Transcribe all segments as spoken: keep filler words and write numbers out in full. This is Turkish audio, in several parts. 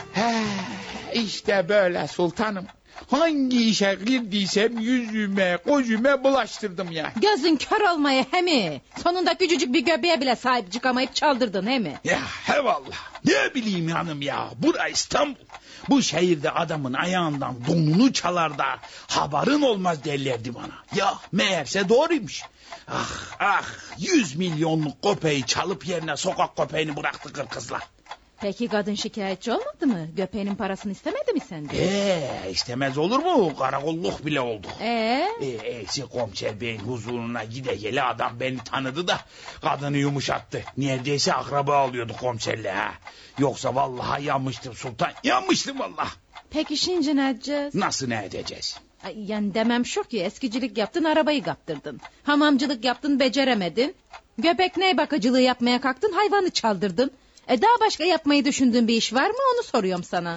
He, işte böyle sultanım. Hangi işe girdiysem yüzüme, gözüme bulaştırdım ya. Gözün kör olmaya he mi? Sonunda küçücük bir göbeğe bile sahip çıkamayıp çaldırdın he mi? Ya hevallah. Ne bileyim hanım ya. Bura İstanbul. Bu şehirde adamın ayağından donunu çalar da haberin olmaz derlerdi bana. Ya meğerse doğruymuş. Ah ah yüz milyonluk köpeği çalıp yerine sokak köpeğini bıraktı kızlar. Peki kadın şikayetçi olmadı mı? Göpeğinin parasını istemedi mi senden? Eee istemez olur mu? Karakolluk bile oldu. Ee? Eee komiser beyin huzuruna gide gele adam beni tanıdı da kadını yumuşattı. Neredeyse akraba oluyordu komiserle ha. Yoksa vallahi yanmıştım sultan. Yanmıştım vallahi. Peki şimdi ne edeceğiz? Nasıl ne edeceğiz? Ay, yani demem şu ki eskicilik yaptın arabayı kaptırdın. Hamamcılık yaptın beceremedin. Göbek ney bakıcılığı yapmaya kalktın hayvanı çaldırdın. E daha başka yapmayı düşündüğün bir iş var mı onu soruyorum sana.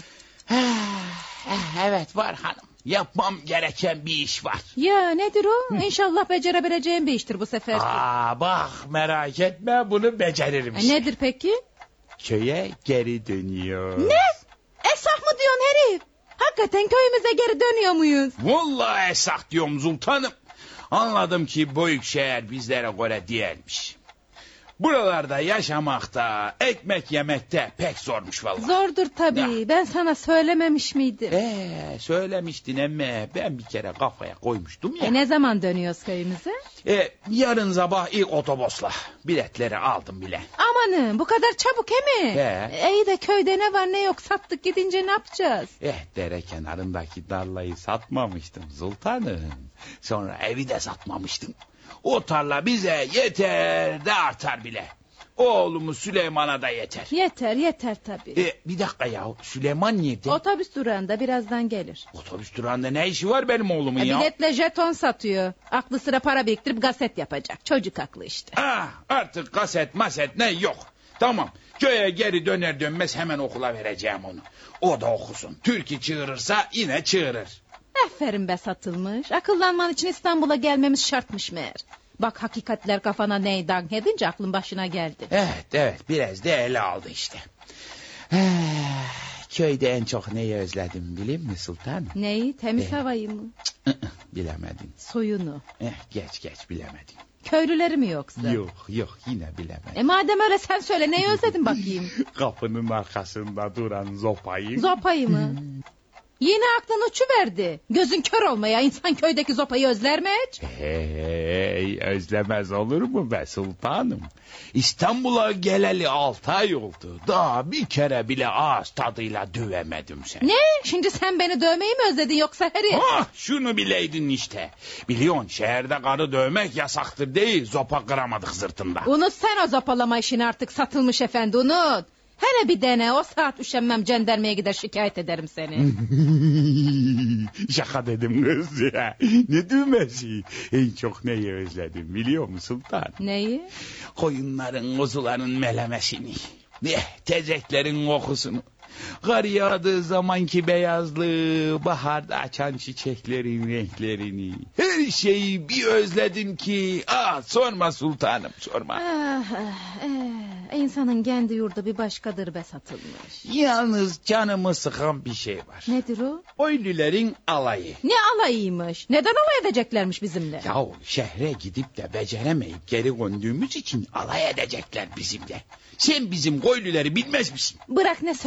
Evet var hanım. Yapmam gereken bir iş var. Ya nedir o? İnşallah becerebileceğin bir iştir bu sefer. Aa bak merak etme bunu beceririm. E, nedir peki? Köye geri dönüyor. Ne? Esah mı diyorsun herif? Hakikaten köyümüze geri dönüyor muyuz? Vallahi esah diyorum sultanım. Anladım ki büyük şehir bizlere göre değilmiş. Buralarda yaşamakta, ekmek yemekte pek zormuş vallahi. Zordur tabii. Ya. Ben sana söylememiş miydim? Ee, söylemiştin emme ben bir kere kafaya koymuştum ya. E ne zaman dönüyoruz köyümüze? Ee, yarın sabah ilk otobüsle biletleri aldım bile. Amanın bu kadar çabuk he mi? He. E, iyi de köyde ne var ne yok sattık gidince ne yapacağız? Eh dere kenarındaki tarlayı satmamıştım sultanım. Sonra evi de satmamıştım. O tarla bize yeter de artar bile. Oğlumuz Süleyman'a da yeter. Yeter yeter tabii. E, bir dakika ya Süleyman nerede? Otobüs durağında birazdan gelir. Otobüs durağında ne işi var benim oğlumun E, ya? biletle jeton satıyor. Aklı sıra para biriktirip gazet yapacak. Çocuk aklı işte. Ah, artık kaset maset ne yok. Tamam köye geri döner dönmez hemen okula vereceğim onu. O da okusun. Türkü çığırırsa yine çığırır. Aferin be satılmış. Akıllanman için İstanbul'a gelmemiz şartmış meğer. Bak hakikatler kafana neydan edince aklın başına geldi. Evet evet biraz da ele aldı işte. Eh, köyde en çok neyi özledim biliyor musun sultan? Neyi? Temiz Eh. havayı mı? Bilemedin. Suyunu. Eh, geç geç bilemedin. Köylüleri mi yoksa? Yok yok yine bilemedin. E madem öyle sen söyle neyi özledin bakayım? Kapının arkasında duran zopayı. Zopayı mı? Yine aklın uçuverdi. Gözün kör olmaya insan köydeki zopayı özler mi hiç? Hey özlemez olur mu be sultanım? İstanbul'a geleli altı ay oldu. Daha bir kere bile ağız tadıyla dövemedim seni. Ne? Şimdi sen beni dövmeyi mi özledin yoksa herif? Ah şunu bileydin işte. Biliyorsun şehirde karı dövmek yasaktır değil. Zopa kıramadık sırtında. Unut sen o zopalama işini artık satılmış efendi unut. Hele bir dene o saat üşenmem jandarmaya gider şikayet ederim seni. Şaka dedim kız ya. Ne düğmesi? En çok neyi özledim biliyor musun sultan? Neyi? Koyunların, kuzuların melemesini. Eh, tezeklerin kokusunu. Kar yağdığı zamanki beyazlığı, baharda açan çiçeklerin renklerini. Her şeyi bir özledim ki. Ah sorma sultanım sorma. Ah, ah, eh, insanın kendi yurdu bir başkadır be satılmış. Yalnız canımı sıkan bir şey var. Nedir o? Köylülerin alayı. Ne alayıymış? Neden alay edeceklermiş bizimle? Yahu şehre gidip de beceremeyip geri döndüğümüz için alay edecekler bizimle. Sen bizim köylüleri bilmez misin? Bırak ne